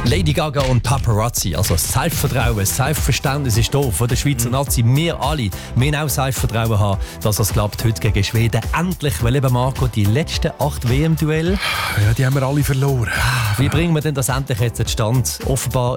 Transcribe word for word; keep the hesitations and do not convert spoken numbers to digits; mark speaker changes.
Speaker 1: Lady Gaga und Paparazzi, also Selbstvertrauen, Selbstverständnis ist da von der Schweizer Nazi. Wir alle müssen auch Selbstvertrauen haben, dass es klappt heute gegen Schweden. Endlich, weil eben Marco, die letzten acht W M-Duelle.
Speaker 2: Ja, die haben wir alle verloren.
Speaker 1: Wie bringen wir denn das endlich jetzt zustande? Offenbar